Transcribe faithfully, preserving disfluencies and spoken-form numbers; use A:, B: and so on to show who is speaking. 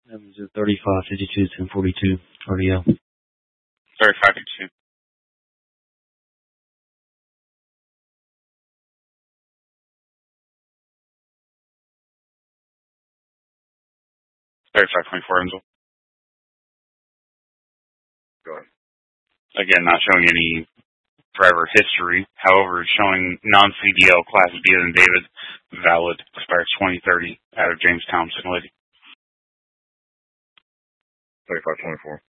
A: That was a thirty-five fifty-two ten forty-two R D L.
B: thirty-five fifty-two. thirty-five twenty-four, Enzo.
C: Go ahead.
B: Again, not showing any driver history. However, showing non-C D L Class B as in David, valid, expires twenty thirty out of Jamestown, Signal Lady.
C: thirty-five twenty-four.